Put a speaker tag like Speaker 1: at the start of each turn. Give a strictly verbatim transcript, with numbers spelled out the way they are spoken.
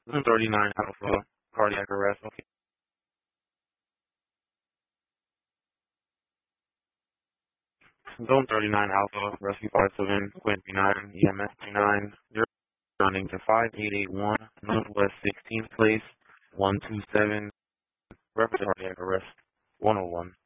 Speaker 1: Zone thirty-nine Alpha, cardiac arrest. Okay. Zone thirty-nine Alpha, rescue five seven, Quint B nine, E M S three nine, zero, running to five eight eight one, Northwest sixteenth Place, one two seven, reference cardiac arrest, one oh one.